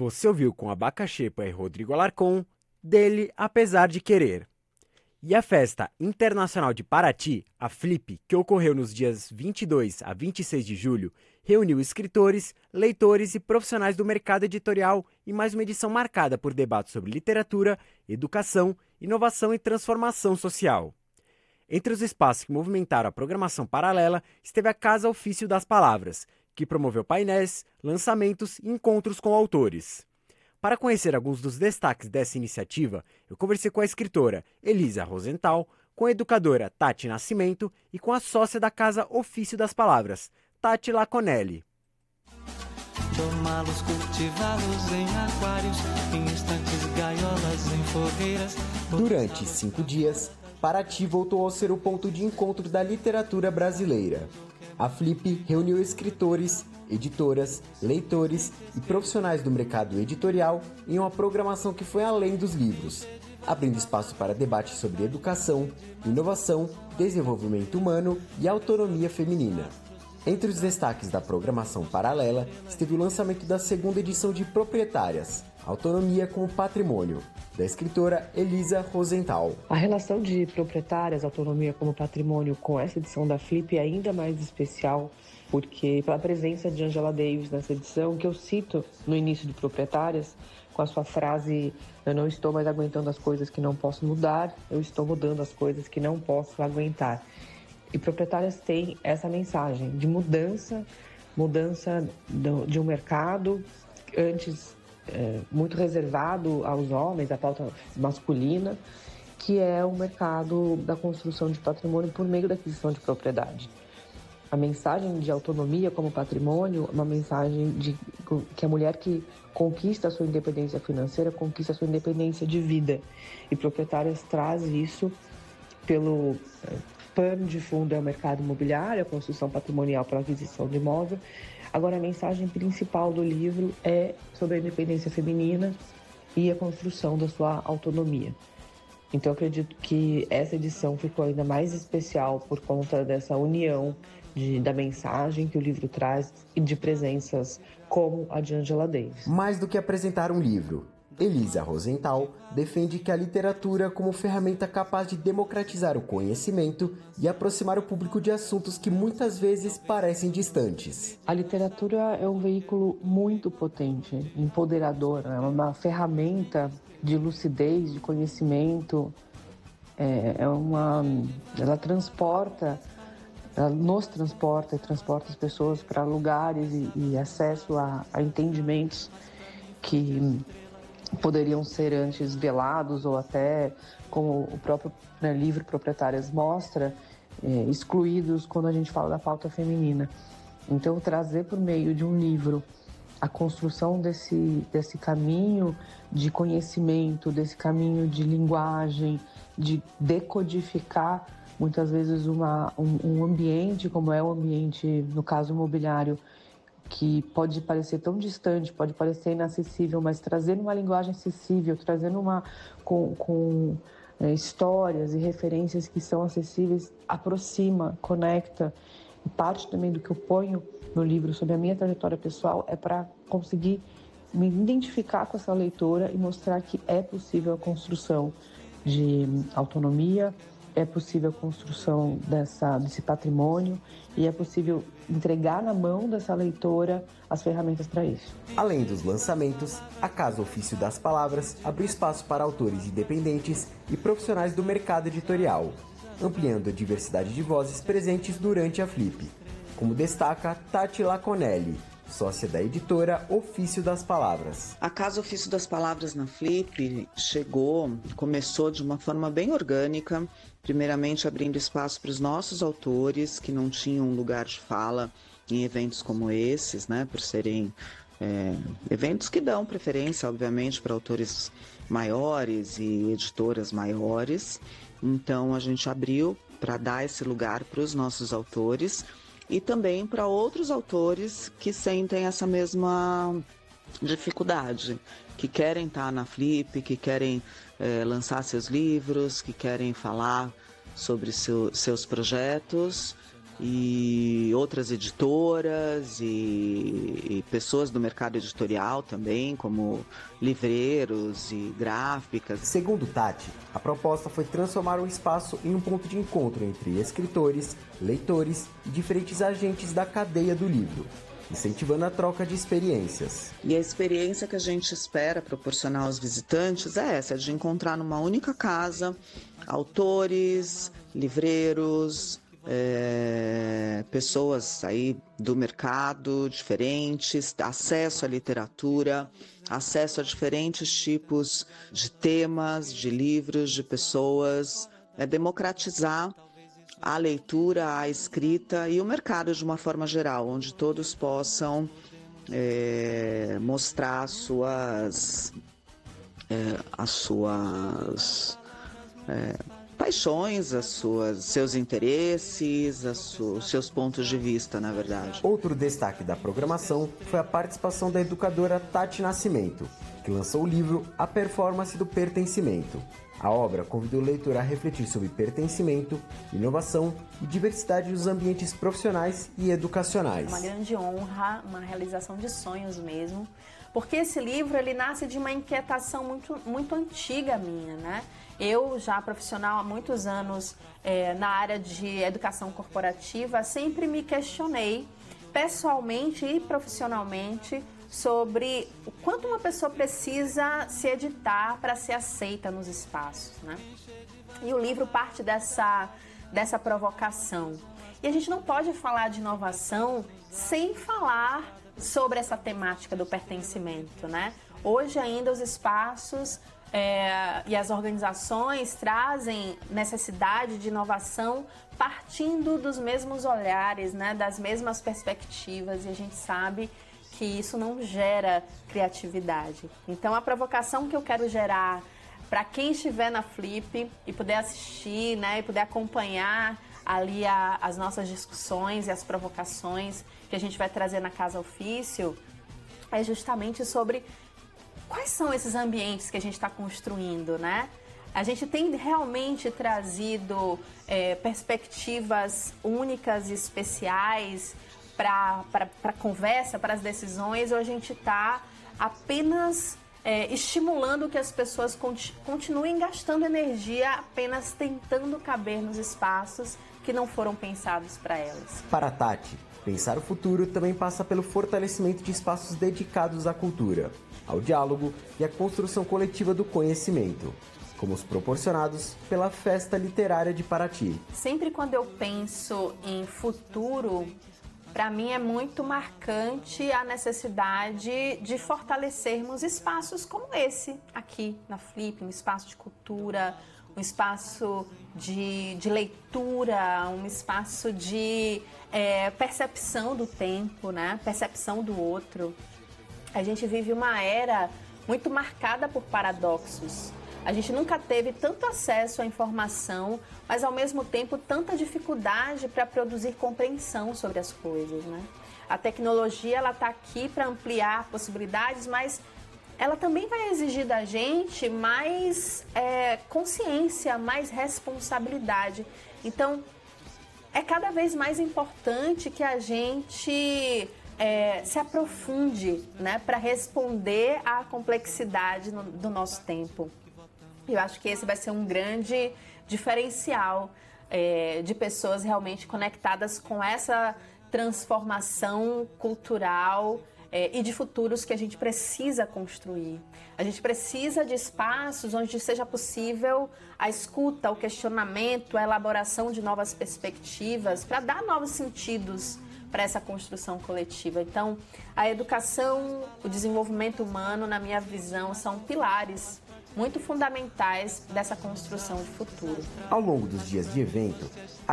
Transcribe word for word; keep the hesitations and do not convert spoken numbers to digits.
Você ouviu com Abacaxepa e Rodrigo Alarcon, Dele Apesar de Querer. E a Festa Internacional de Paraty, a Flip, que ocorreu nos dias vinte e dois a vinte e seis de julho, reuniu escritores, leitores e profissionais do mercado editorial em mais uma edição marcada por debates sobre literatura, educação, inovação e transformação social. Entre os espaços que movimentaram a programação paralela esteve a Casa Ofício das Palavras, que promoveu painéis, lançamentos e encontros com autores. Para conhecer alguns dos destaques dessa iniciativa, eu conversei com a escritora Elisa Rosenthal, com a educadora Tati Nascimento e com a sócia da Casa Ofício das Palavras, Tati Laconelli. Domá-los, cultivá-los em aquários, em estantes, gaiolas, em fogueiras. Durante cinco dias, Paraty voltou a ser o ponto de encontro da literatura brasileira. A Flip reuniu escritores, editoras, leitores e profissionais do mercado editorial em uma programação que foi além dos livros, abrindo espaço para debate sobre educação, inovação, desenvolvimento humano e autonomia feminina. Entre os destaques da programação paralela esteve o lançamento da segunda edição de Proprietárias, Autonomia como Patrimônio, da escritora Elisa Rosenthal. A relação de Proprietárias, Autonomia como Patrimônio com essa edição da Flip é ainda mais especial, porque pela presença de Angela Davis nessa edição, que eu cito no início de Proprietárias, com a sua frase: eu não estou mais aguentando as coisas que não posso mudar, eu estou mudando as coisas que não posso aguentar. E Proprietárias tem essa mensagem de mudança, mudança do, de um mercado antes é, muito reservado aos homens, a pauta masculina, que é o mercado da construção de patrimônio por meio da aquisição de propriedade. A mensagem de autonomia como patrimônio é uma mensagem de que a mulher que conquista a sua independência financeira, conquista a sua independência de vida. E Proprietárias traz isso pelo pano de fundo é o mercado imobiliário, a construção patrimonial para a aquisição de imóvel. Agora, a mensagem principal do livro é sobre a independência feminina e a construção da sua autonomia. Então, eu acredito que essa edição ficou ainda mais especial por conta dessa união de, da mensagem que o livro traz e de presenças como a de Angela Davis. Mais do que apresentar um livro, Elisa Rosenthal defende que a literatura como ferramenta capaz de democratizar o conhecimento e aproximar o público de assuntos que muitas vezes parecem distantes. A literatura é um veículo muito potente, empoderador, é uma ferramenta de lucidez, de conhecimento, é, é uma, ela transporta, ela nos transporta e transporta as pessoas para lugares e, e acesso a, a entendimentos que poderiam ser antes velados ou até, como o próprio né, livro Proprietárias mostra, é, excluídos quando a gente fala da pauta feminina. Então, trazer por meio de um livro a construção desse, desse caminho de conhecimento, desse caminho de linguagem, de decodificar muitas vezes uma, um, um ambiente, como é o ambiente, no caso imobiliário, que pode parecer tão distante, pode parecer inacessível, mas trazendo uma linguagem acessível, trazendo uma com, com é, histórias e referências que são acessíveis, aproxima, conecta. E parte também do que eu ponho no livro sobre a minha trajetória pessoal é para conseguir me identificar com essa leitora e mostrar que é possível a construção de autonomia, é possível a construção dessa, desse patrimônio e é possível entregar na mão dessa leitora as ferramentas para isso. Além dos lançamentos, a Casa Ofício das Palavras abriu espaço para autores independentes e profissionais do mercado editorial, ampliando a diversidade de vozes presentes durante a Flip, como destaca Tati Laconelli, sócia da editora Ofício das Palavras. A Casa Ofício das Palavras na Flip chegou, começou de uma forma bem orgânica, primeiramente abrindo espaço para os nossos autores que não tinham lugar de fala em eventos como esses, né, por serem é, eventos que dão preferência, obviamente, para autores maiores e editoras maiores. Então a gente abriu para dar esse lugar para os nossos autores e também para outros autores que sentem essa mesma dificuldade, que querem estar na Flip, que querem é, lançar seus livros, que querem falar sobre seu, seus projetos, e outras editoras e, e pessoas do mercado editorial também, como livreiros e gráficas. Segundo Tati, a proposta foi transformar o espaço em um ponto de encontro entre escritores, leitores e diferentes agentes da cadeia do livro, incentivando a troca de experiências. E a experiência que a gente espera proporcionar aos visitantes é essa, de encontrar numa única casa autores, livreiros, é, pessoas aí do mercado diferentes, acesso à literatura, acesso a diferentes tipos de temas, de livros, de pessoas, é democratizar a leitura, a escrita e o mercado de uma forma geral, onde todos possam é, mostrar suas, é, as suas é, paixões, as suas, seus interesses, os seus pontos de vista, na verdade. Outro destaque da programação foi a participação da educadora Tati Nascimento, que lançou o livro A Performance do Pertencimento. A obra convidou o leitor a refletir sobre pertencimento, inovação e diversidade nos ambientes profissionais e educacionais. Uma grande honra, uma realização de sonhos mesmo, porque esse livro ele nasce de uma inquietação muito, muito antiga minha, né? Eu, já profissional há muitos anos é, na área de educação corporativa, sempre me questionei pessoalmente e profissionalmente sobre o quanto uma pessoa precisa se editar para ser aceita nos espaços, né? E o livro parte dessa, dessa provocação. E a gente não pode falar de inovação sem falar sobre essa temática do pertencimento, né? Hoje ainda os espaços é, e as organizações trazem necessidade de inovação partindo dos mesmos olhares, né? Das mesmas perspectivas, e a gente sabe que isso não gera criatividade. Então, a provocação que eu quero gerar para quem estiver na Flip e puder assistir, né, e puder acompanhar ali a, as nossas discussões e as provocações que a gente vai trazer na Casa Ofício, é justamente sobre quais são esses ambientes que a gente está construindo, né? A gente tem realmente trazido é, perspectivas únicas e especiais para a conversa, para as decisões, ou a gente está apenas é, estimulando que as pessoas conti- continuem gastando energia apenas tentando caber nos espaços que não foram pensados para elas. Para a Tati, pensar o futuro também passa pelo fortalecimento de espaços dedicados à cultura, ao diálogo e à construção coletiva do conhecimento, como os proporcionados pela Festa Literária de Paraty. Sempre quando eu penso em futuro, para mim é muito marcante a necessidade de fortalecermos espaços como esse aqui na Flip, um espaço de cultura, um espaço de, de leitura, um espaço de é, percepção do tempo, né? Percepção do outro. A gente vive uma era muito marcada por paradoxos. A gente nunca teve tanto acesso à informação, mas ao mesmo tempo tanta dificuldade para produzir compreensão sobre as coisas, né? A tecnologia ela está aqui para ampliar possibilidades, mas ela também vai exigir da gente mais é, consciência, mais responsabilidade. Então, é cada vez mais importante que a gente é, se aprofunde, né, para responder à complexidade no, do nosso tempo. Eu acho que esse vai ser um grande diferencial é, de pessoas realmente conectadas com essa transformação cultural é, e de futuros que a gente precisa construir. A gente precisa de espaços onde seja possível a escuta, o questionamento, a elaboração de novas perspectivas para dar novos sentidos para essa construção coletiva. Então, a educação, o desenvolvimento humano, na minha visão, são pilares muito fundamentais dessa construção de futuro. Ao longo dos dias de evento, a